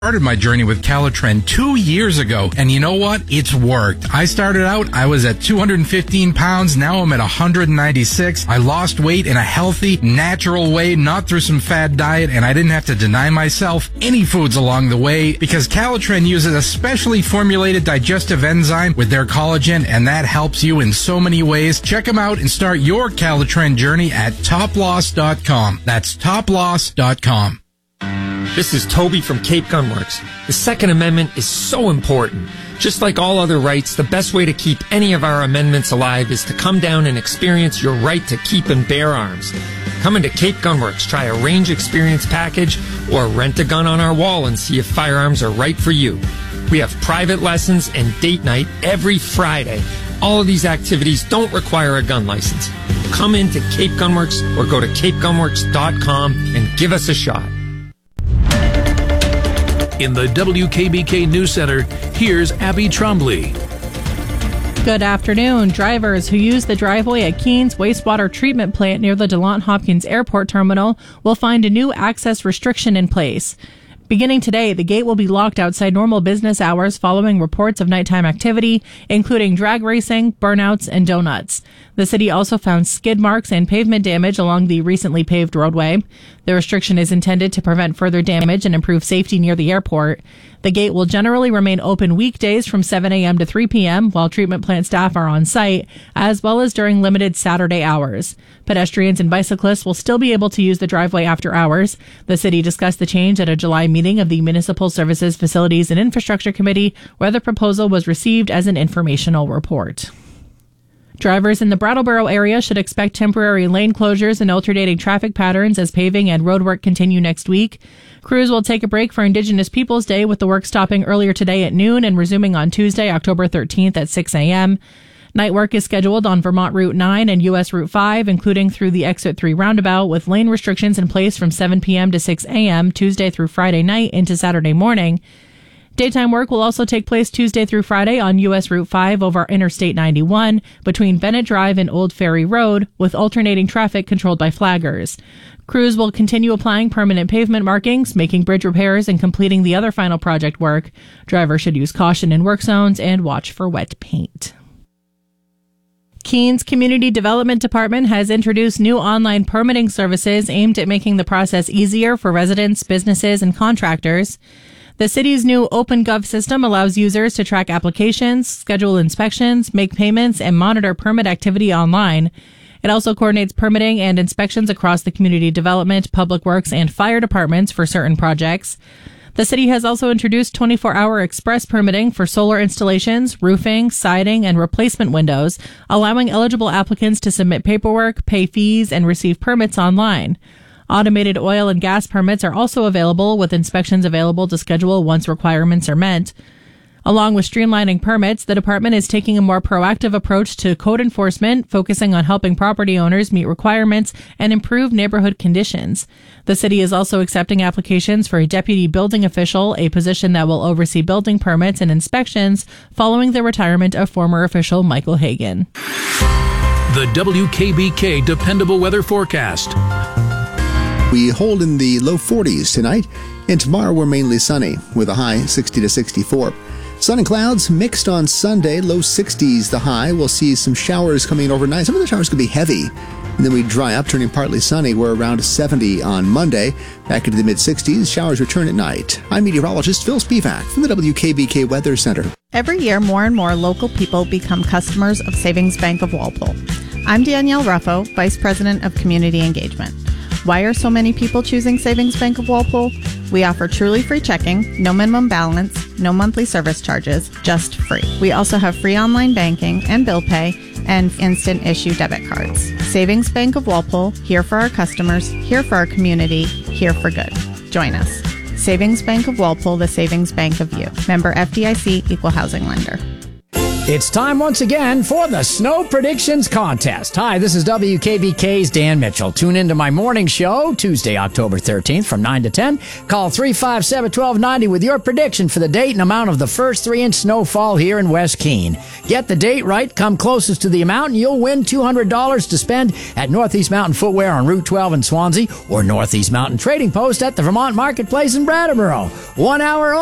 Started my journey with Calitren 2 years ago, and you know what? It's worked. I started out, I was at 215 pounds, now I'm at 196. I lost weight in a healthy, natural way, not through some fad diet, and I didn't have to deny myself any foods along the way, because Calitren uses a specially formulated digestive enzyme with their collagen, and that helps you in so many ways. Check them out and start your Calitren journey at toploss.com. That's toploss.com. This is Toby from Cape Gunworks. The Second Amendment is so important. Just like all other rights, the best way to keep any of our amendments alive is to come down and experience your right to keep and bear arms. Come into Cape Gunworks, try a range experience package, or rent a gun on our wall and see if firearms are right for you. We have private lessons and date night every Friday. All of these activities don't require a gun license. Come into Cape Gunworks or go to capegunworks.com and give us a shot. In the WKBK News Center, here's Abby Trombley. Good afternoon. Drivers who use the driveway at Keens Wastewater Treatment Plant near the DeLaunt Hopkins Airport Terminal will find a new access restriction in place. Beginning today, the gate will be locked outside normal business hours following reports of nighttime activity, including drag racing, burnouts, and donuts. The city also found skid marks and pavement damage along the recently paved roadway. The restriction is intended to prevent further damage and improve safety near the airport. The gate will generally remain open weekdays from 7 a.m. to 3 p.m. while treatment plant staff are on site, as well as during limited Saturday hours. Pedestrians and bicyclists will still be able to use the driveway after hours. The city discussed the change at a July meeting of the Municipal Services, Facilities, and Infrastructure Committee, where the proposal was received as an informational report. Drivers in the Brattleboro area should expect temporary lane closures and alternating traffic patterns as paving and roadwork continue next week. Crews will take a break for Indigenous Peoples Day, with the work stopping earlier today at noon and resuming on Tuesday, October 13th at 6 a.m. Night work is scheduled on Vermont Route 9 and U.S. Route 5, including through the Exit 3 roundabout, with lane restrictions in place from 7 p.m. to 6 a.m. Tuesday through Friday night into Saturday morning. Daytime work will also take place Tuesday through Friday on U.S. Route 5 over Interstate 91 between Bennett Drive and Old Ferry Road, with alternating traffic controlled by flaggers. Crews will continue applying permanent pavement markings, making bridge repairs, and completing the other final project work. Drivers should use caution in work zones and watch for wet paint. Keens Community Development Department has introduced new online permitting services aimed at making the process easier for residents, businesses, and contractors. The city's new OpenGov system allows users to track applications, schedule inspections, make payments, and monitor permit activity online. It also coordinates permitting and inspections across the community development, public works, and fire departments for certain projects. The city has also introduced 24-hour express permitting for solar installations, roofing, siding, and replacement windows, allowing eligible applicants to submit paperwork, pay fees, and receive permits online. Automated oil and gas permits are also available, with inspections available to schedule once requirements are met. Along with streamlining permits, the department is taking a more proactive approach to code enforcement, focusing on helping property owners meet requirements and improve neighborhood conditions. The city is also accepting applications for a deputy building official, a position that will oversee building permits and inspections following the retirement of former official Michael Hagan. The WKBK Dependable Weather Forecast. We hold in the low 40s tonight, and tomorrow we're mainly sunny, with a high 60 to 64. Sun and clouds mixed on Sunday, low 60s the high. We'll see some showers coming overnight. Some of the showers could be heavy, and then we dry up, turning partly sunny. We're around 70 on Monday. Back into the mid-60s, showers return at night. I'm meteorologist Phil Spivak from the WKBK Weather Center. Every year, more and more local people become customers of Savings Bank of Walpole. I'm Danielle Ruffo, Vice President of Community Engagement. Why are so many people choosing Savings Bank of Walpole? We offer truly free checking, no minimum balance, no monthly service charges, just free. We also have free online banking and bill pay and instant issue debit cards. Savings Bank of Walpole, here for our customers, here for our community, here for good. Join us. Savings Bank of Walpole, the savings bank of you. Member FDIC, Equal Housing Lender. It's time once again for the Snow Predictions Contest. Hi, this is WKBK's Dan Mitchell. Tune into my morning show, Tuesday, October 13th from 9 to 10. Call 357-1290 with your prediction for the date and amount of the first 3-inch snowfall here in West Keene. Get the date right, come closest to the amount, and you'll win $200 to spend at Northeast Mountain Footwear on Route 12 in Swansea or Northeast Mountain Trading Post at the Vermont Marketplace in Brattleboro. 1 hour